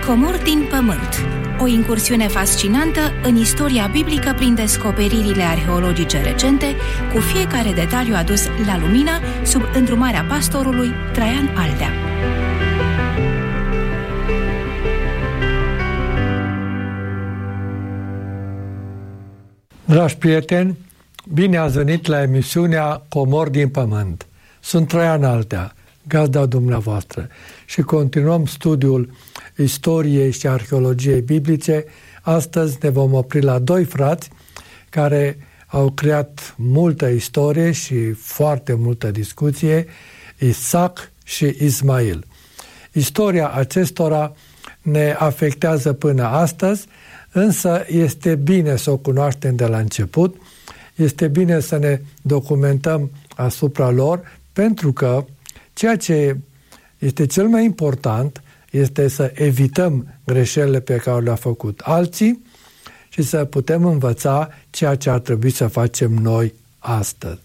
Comori din pământ. O incursiune fascinantă în istoria biblică prin descoperirile arheologice recente, cu fiecare detaliu adus la lumină sub îndrumarea pastorului Traian Aldea. Dragi prieteni, bine ați venit la emisiunea Comori din pământ. Sunt Traian Aldea, gazda dumneavoastră, și continuăm studiul istoriei și arheologiei biblice. Astăzi ne vom opri la doi frați care au creat multă istorie și foarte multă discuție, Isaac și Ismail. Istoria acestora ne afectează până astăzi, însă este bine să o cunoaștem de la început, este bine să ne documentăm asupra lor, pentru că ceea ce este cel mai important este să evităm greșelile pe care le-au făcut alții și să putem învăța ceea ce ar trebui să facem noi astăzi.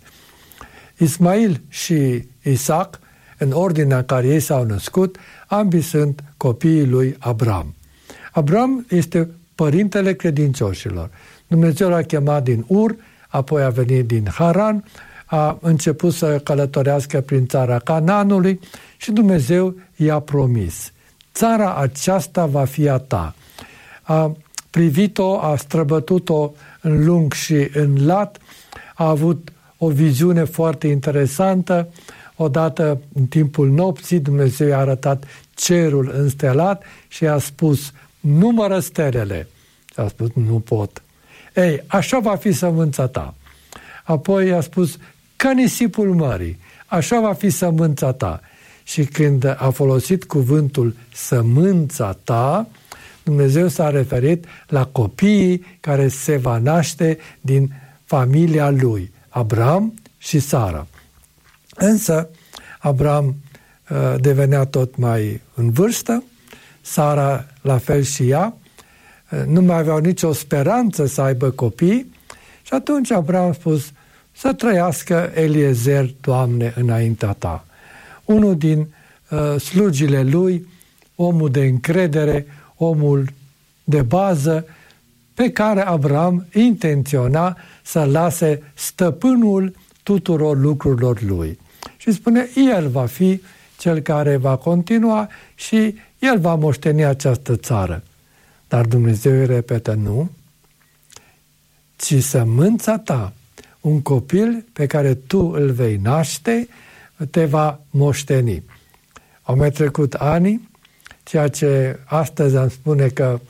Ismail și Isaac, în ordinea în care ei s-au născut, ambii sunt copiii lui Abram. Abram este părintele credincioșilor. Dumnezeu l-a chemat din Ur, apoi a venit din Haran, a început să călătorească prin țara Canaanului și Dumnezeu i-a promis: țara aceasta va fi a ta. A privit-o, a străbătut-o în lung și în lat, a avut o viziune foarte interesantă. Odată, în timpul nopții, Dumnezeu i-a arătat cerul înstelat și a spus: numără stelele. Și a spus: nu pot. Ei, așa va fi sămânța ta. Apoi a spus: ca nisipul mării, așa va fi sămânța ta. Și când a folosit cuvântul sămânța ta, Dumnezeu s-a referit la copiii care se va naște din familia lui, Abram și Sara. Însă Abram devenea tot mai în vârstă, Sara la fel și ea, nu mai aveau nicio speranță să aibă copii și atunci Abram a spus: să trăiască Eliezer, Doamne, înaintea ta. Unul din slugile lui, omul de încredere, omul de bază, pe care Abram intenționa să lase stăpânul tuturor lucrurilor lui. Și spune: el va fi cel care va continua și el va moșteni această țară. Dar Dumnezeu îi repetă: nu, ci sămânța ta, un copil pe care tu îl vei naște, te va moșteni. Au mai trecut ani, ceea ce astăzi am spune că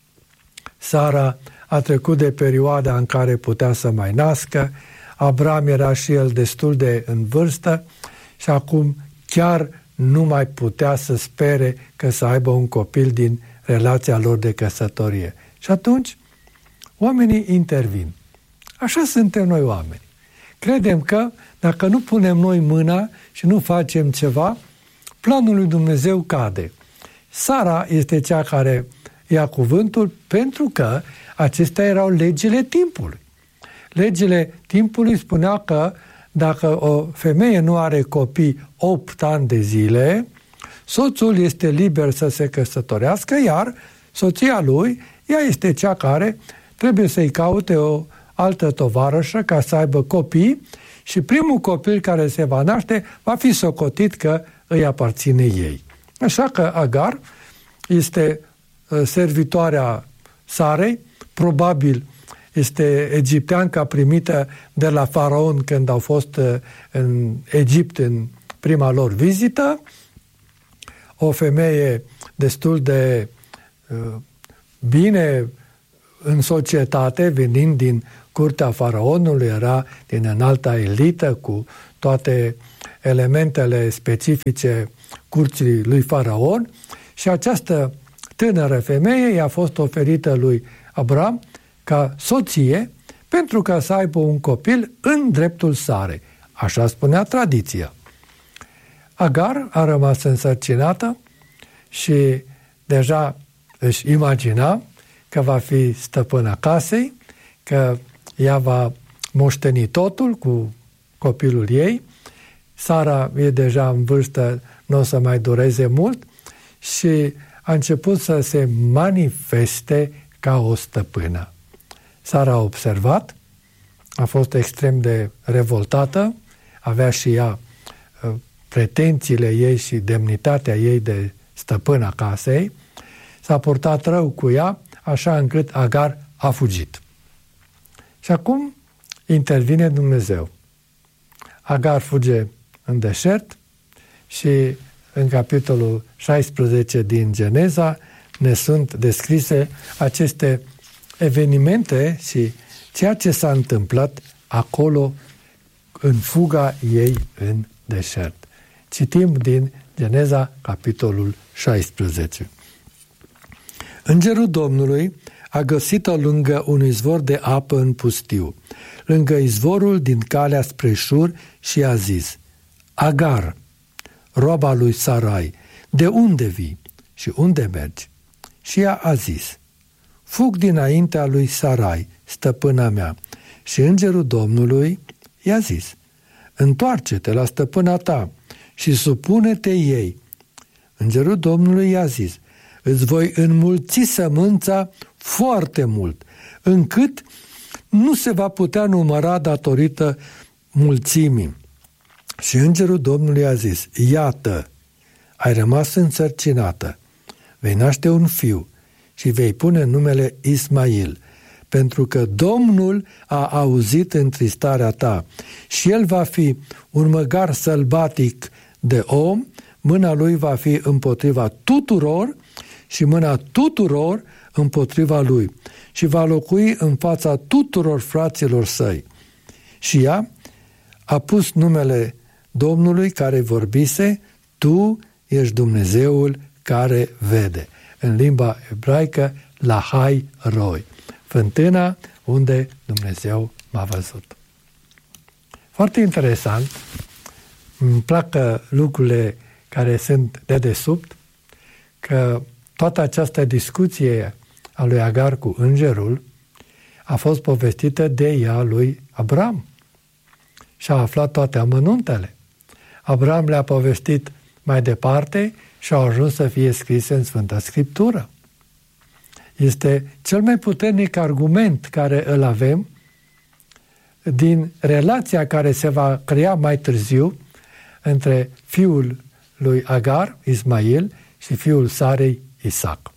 Sara a trecut de perioada în care putea să mai nască, Abram era și el destul de în vârstă și acum chiar nu mai putea să spere că să aibă un copil din relația lor de căsătorie. Și atunci oamenii intervin. Așa suntem noi oameni. Credem că dacă nu punem noi mâna și nu facem ceva, planul lui Dumnezeu cade. Sara este cea care ia cuvântul, pentru că acestea erau legile timpului. Legile timpului spunea că dacă o femeie nu are copii 8 ani de zile, soțul este liber să se căsătorească, iar soția lui, ea este cea care trebuie să-i caute o altă tovarășă ca să aibă copii și primul copil care se va naște va fi socotit că îi aparține ei. Așa că Agar este servitoarea Sarei, probabil este egipteanca primită de la faraon când au fost în Egipt în prima lor vizită, o femeie destul de bine în societate, venind din curtea faraonului, era din înalta elită cu toate elementele specifice curții lui faraon și această tânără femeie i-a fost oferită lui Abram ca soție pentru ca să aibă un copil în dreptul Sarei. Așa spunea tradiția. Agar a rămas însărcinată și deja își imagina că va fi stăpâna casei, că ea va moșteni totul cu copilul ei. Sara e deja în vârstă, nu o să mai dureze mult și a început să se manifeste ca o stăpână. Sara a observat, a fost extrem de revoltată, avea și ea pretențiile ei și demnitatea ei de stăpâna casei, s-a purtat rău cu ea, așa încât Agar a fugit. Și acum intervine Dumnezeu. Agar fuge în deșert și în capitolul 16 din Geneza ne sunt descrise aceste evenimente și ceea ce s-a întâmplat acolo în fuga ei în deșert. Citim din Geneza, capitolul 16. Îngerul Domnului a găsit-o lângă un izvor de apă în pustiu, lângă izvorul din calea spre Șur și a zis: Agar, roaba lui Sarai, de unde vii și unde mergi? Și ea a zis: fug dinaintea lui Sarai, stăpâna mea. Și îngerul Domnului i-a zis: întoarce-te la stăpâna ta și supune-te ei. Îngerul Domnului i-a zis: îți voi înmulți sămânța foarte mult, încât nu se va putea număra datorită mulțimii. Și îngerul Domnului a zis: iată, ai rămas însărcinată, vei naște un fiu și vei pune numele Ismail, pentru că Domnul a auzit întristarea ta și el va fi un măgar sălbatic de om, mâna lui va fi împotriva tuturor și mâna tuturor împotriva lui și va locui în fața tuturor fraților săi. Și ea a pus numele Domnului care vorbise: tu ești Dumnezeul care vede. În limba ebraică, Lahai Roi, fântâna unde Dumnezeu m-a văzut. Foarte interesant, îmi plac lucrurile care sunt de desubt, că toată această discuție a lui Agar cu îngerul a fost povestită de ea lui Abram și a aflat toate amănuntele. Abram le-a povestit mai departe și au ajuns să fie scrise în Sfânta Scriptură. Este cel mai puternic argument care îl avem din relația care se va crea mai târziu între fiul lui Agar, Ismail, și fiul Sarei, Isaac.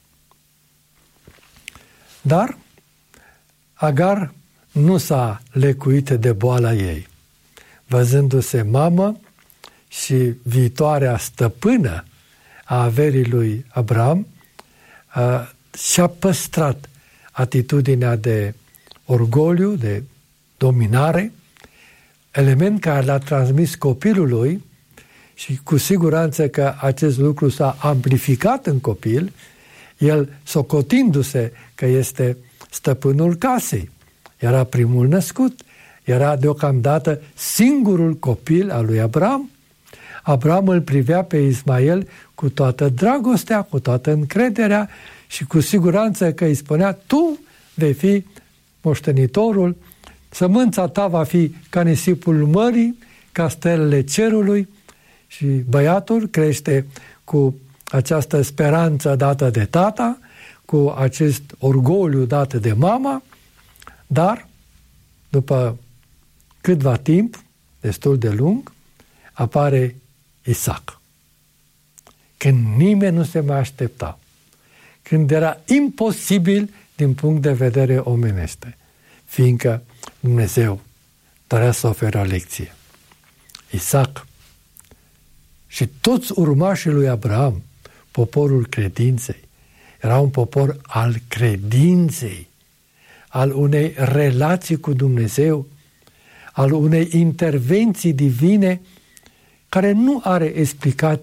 Dar Agar nu s-a lecuit de boala ei. Văzându-se mamă și viitoarea stăpână a averii lui Abram, și-a păstrat atitudinea de orgoliu, de dominare, element care l-a transmis copilului și cu siguranță că acest lucru s-a amplificat în copil, el socotindu-se că este stăpânul casei. Era primul născut, era deocamdată singurul copil al lui Abram. Abram îl privea pe Ismael cu toată dragostea, cu toată încrederea și cu siguranță că îi spunea: tu vei fi moștenitorul, sămânța ta va fi ca nisipul mării, ca stelele cerului. Și băiatul crește cu această speranță dată de tata, cu acest orgoliu dat de mama, dar după câtva timp, destul de lung, apare Isaac. Când nimeni nu se mai aștepta, când era imposibil din punct de vedere omenește, fiindcă Dumnezeu dorea să ofere o lecție. Isaac și toți urmașii lui Abraham, poporul credinței, era un popor al credinței, al unei relații cu Dumnezeu, al unei intervenții divine care nu are explicație